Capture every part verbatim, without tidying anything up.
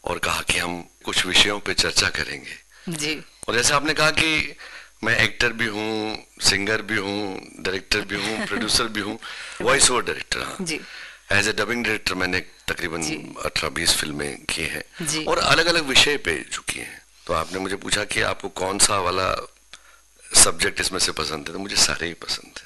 और कहा कि हम कुछ विषयों पे चर्चा करेंगे जी। और जैसे आपने कहा कि मैं एक्टर भी हूँ, सिंगर भी हूँ, डायरेक्टर भी हूँ, प्रोड्यूसर भी हूँ, वॉइस ओवर डायरेक्टर। हाँ, जी एज ए डबिंग डायरेक्टर मैंने तकरीबन जी अठारह बीस फिल्में की हैं जी और अलग अलग विषय पे जो की हैं। तो आपने मुझे पूछा कि आपको कौन सा वाला सब्जेक्ट इसमें से पसंद है, तो मुझे सारे ही पसंद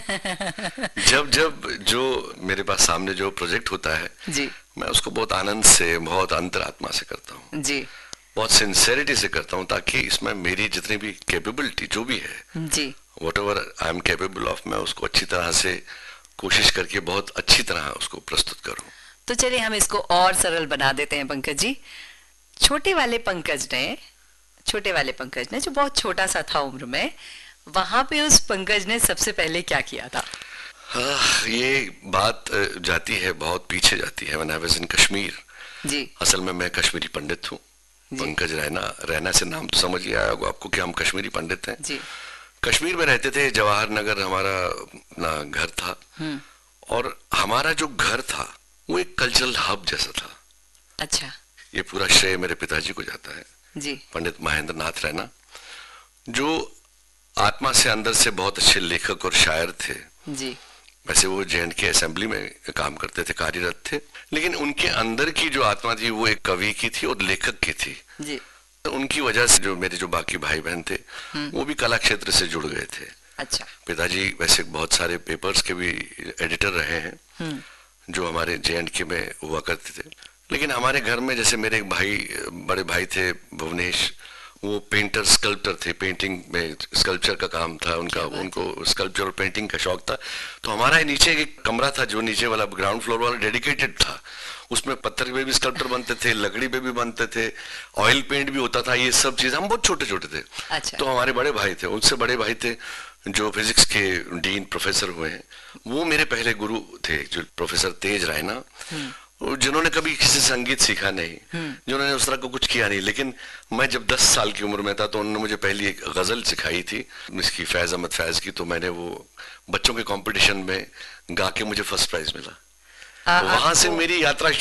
है। जब जब जो मेरे पास सामने जो प्रोजेक्ट होता है, जी मैं उसको बहुत आनंद से, बहुत अंतरात्मा से करता हूँ, जी बहुत सिंसेरिटी से करता हूँ, ताकि इसमें मेरी जितनी भी कैपेबिलिटी जो भी है, जी what ever I am capable of, मैं उसको अच्छी तरह से कोशिश करके बहुत अच्छी तरह उसको प्रस्तुत करूँ। तो चलिए हम इसको और सरल बना देते हैं पंकज जी। छोटे वाले पंकज ने छोटे वाले पंकज ने जो बहुत छोटा सा था उम्र में, वहां पे उस पंकज ने सबसे पहले क्या किया था? हाँ, ये बात जाती है, बहुत पीछे जाती है। When I was in Kashmir, जी असल में मैं कश्मीरी पंडित हूँ। जी पंकज रैना, रैना से नाम तो समझ ही आया होगा आपको कि हम कश्मीरी पंडित हैं। जी। कश्मीर में रहते थे, जवाहर नगर हमारा अपना घर था हम्म। और हमारा जो घर था वो एक कल्चरल हब जैसा था। अच्छा। ये पूरा श्रेय मेरे पिताजी को जाता है, जी पंडित महेंद्र नाथ रैना, जो आत्मा से अंदर से बहुत अच्छे लेखक और शायर थे। जी वैसे वो जे एंड के असेंबली में काम करते थे, कार्यरत थे, लेकिन उनके अंदर की जो आत्मा थी वो एक कवि की थी और लेखक की थी। जी। तो उनकी वजह से जो मेरे जो बाकी भाई बहन थे वो भी कला क्षेत्र से जुड़ गए थे। अच्छा। पिताजी वैसे बहुत सारे पेपर्स के भी एडिटर रहे हैं हम्म। जो हमारे जे एंड के में हुआ करते थे। लेकिन हमारे घर में जैसे मेरे एक भाई, बड़े भाई थे भुवनेश, वो पेंटर स्कल्प्टर थे, पेंटिंग में स्कल्पचर का काम था उनका, उनको स्कल्पचर और पेंटिंग का शौक था। तो हमारा नीचे एक कमरा था जो नीचे वाला ग्राउंड फ्लोर वाला डेडिकेटेड था, उसमें पत्थर पे भी स्कल्पचर बनते थे, लकड़ी पे भी बनते थे, ऑयल पेंट भी होता था, ये सब चीज। हम बहुत छोटे छोटे थे। अच्छा। तो हमारे बड़े भाई थे, उनसे बड़े भाई थे जो फिजिक्स के डीन प्रोफेसर हुए हैं, वो मेरे पहले गुरु थे, जो प्रोफेसर तेज रायना, जिन्होंने कभी किसी संगीत सीखा नहीं, जिन्होंने उस तरह का कुछ किया नहीं। लेकिन मैं जब दस साल की उम्र में था तो उन्होंने मुझे पहली एक गजल सिखाई थी, इसकी फैज अहमद फैज की। तो मैंने वो बच्चों के कंपटीशन में गा के मुझे फर्स्ट प्राइज मिला। आ, वहां से आपको मेरी यात्रा